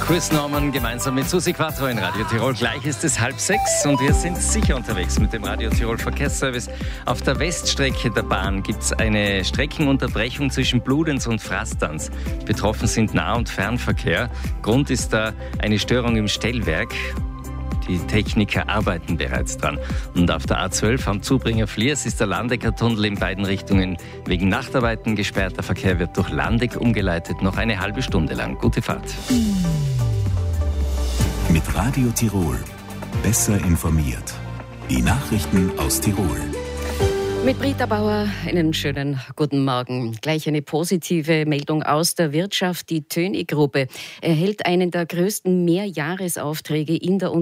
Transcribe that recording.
Chris Norman gemeinsam mit Susi Quattro in Radio Tirol. Gleich ist es 5:30 und wir sind sicher unterwegs mit dem Radio Tirol Verkehrsservice. Auf der Weststrecke der Bahn gibt es eine Streckenunterbrechung zwischen Bludenz und Frastanz. Betroffen sind Nah- und Fernverkehr. Grund ist da eine Störung im Stellwerk. Die Techniker arbeiten bereits dran. Und auf der A12 am Zubringer Fliers ist der Landecker-Tunnel in beiden Richtungen wegen Nachtarbeiten gesperrt. Der Verkehr wird durch Landeck umgeleitet, noch eine halbe Stunde lang. Gute Fahrt. Mit Radio Tirol. Besser informiert. Die Nachrichten aus Tirol. Mit Britta Bauer einen schönen guten Morgen. Gleich eine positive Meldung aus der Wirtschaft. Die Töni-Gruppe erhält einen der größten Mehrjahresaufträge in der